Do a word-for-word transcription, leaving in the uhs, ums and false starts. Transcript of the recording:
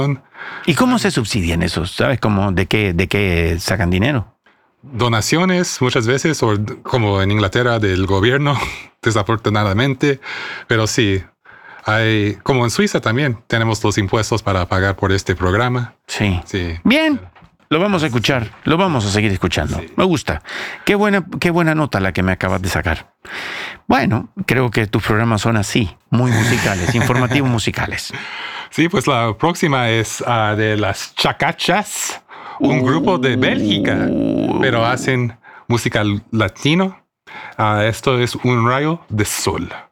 ¿Y cómo se subsidian esos? ¿Sabes cómo, de qué, de qué sacan dinero? Donaciones muchas veces, o como en Inglaterra del gobierno, desafortunadamente, pero sí, hay, como en Suiza también, tenemos los impuestos para pagar por este programa. Sí. Sí. Bien, lo vamos a escuchar, lo vamos a seguir escuchando. Sí. Me gusta. Qué buena, qué buena nota la que me acabas de sacar. Bueno, creo que tus programas son así, muy musicales, informativos musicales. Sí, pues la próxima es uh, de las Chacachas, un uh, grupo de Bélgica, pero hacen música latino. Uh, esto es Un Rayo de Sol.